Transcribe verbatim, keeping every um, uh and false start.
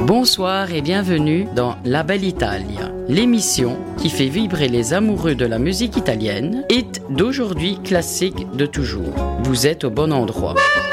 Bonsoir et bienvenue dans La Belle Italia, l'émission qui fait vibrer les amoureux de la musique italienne, hit d'aujourd'hui, classique de toujours. Vous êtes au bon endroit.